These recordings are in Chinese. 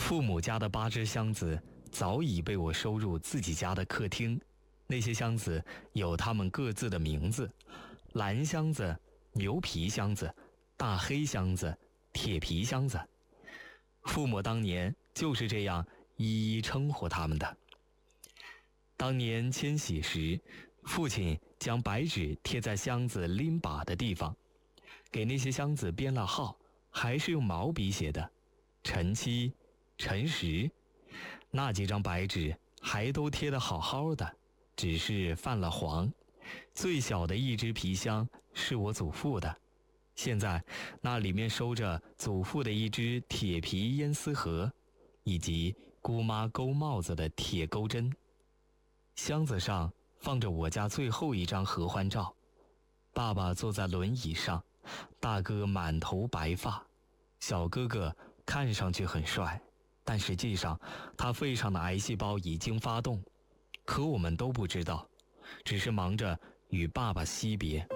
父母家的8只箱子早已被我收入自己家的客厅，那些箱子有他们各自的名字：蓝箱子、牛皮箱子、大黑箱子、铁皮箱子。父母当年就是这样一一称呼他们的。当年迁徙时，父亲将白纸贴在箱子拎把的地方，给那些箱子编了号，还是用毛笔写的，陈7、陈10。那几张白纸还都贴得好好的，只是泛了黄。最小的一只皮箱是我祖父的，现在那里面收着祖父的一只铁皮烟丝盒，以及姑妈钩帽子的铁钩针。箱子上放着我家最后一张合欢照，爸爸坐在轮椅上，大哥满头白发，小哥哥看上去很帅，但实际上他肺上的癌细胞已经发动，可我们都不知道，只是忙着与爸爸惜别。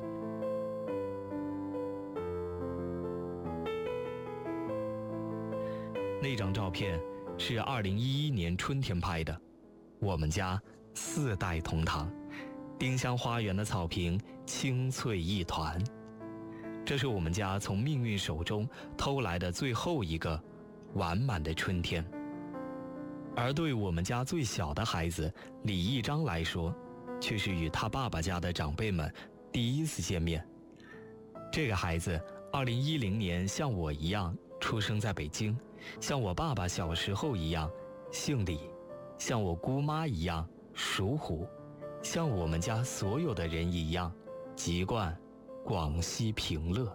那张照片是2011年春天拍的，我们家4代同堂，丁香花园的草坪青翠一团。这是我们家从命运手中偷来的最后一个完满的春天。而对我们家最小的孩子李义章来说，却是与他爸爸家的长辈们第一次见面。这个孩子2010年像我一样出生在北京，像我爸爸小时候一样姓李，像我姑妈一样属虎，像我们家所有的人一样籍贯广西平乐。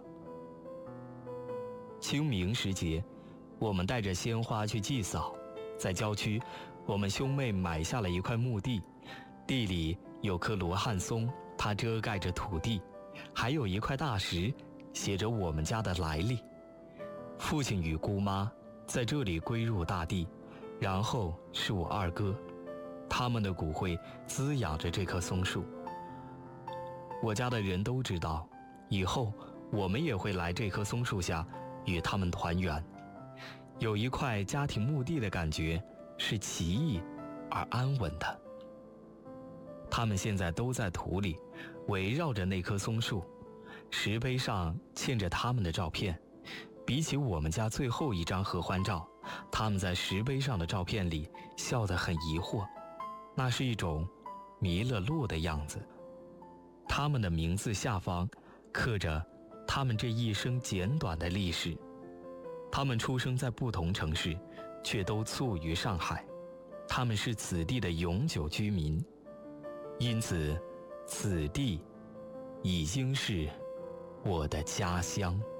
清明时节，我们带着鲜花去祭扫，在郊区，我们兄妹买下了一块墓地，地里有棵罗汉松，它遮盖着土地，还有一块大石，写着我们家的来历。父亲与姑妈在这里归入大地，然后是我二哥，他们的骨灰滋养着这棵松树。我家的人都知道，以后我们也会来这棵松树下与他们团圆。有一块家庭墓地的感觉是奇异而安稳的。他们现在都在土里，围绕着那棵松树，石碑上嵌着他们的照片。比起我们家最后一张合欢照，他们在石碑上的照片里笑得很疑惑，那是一种迷了路的样子。他们的名字下方刻着他们这一生简短的历史。他们出生在不同城市，却都卒于上海。他们是此地的永久居民，因此此地已经是我的家乡。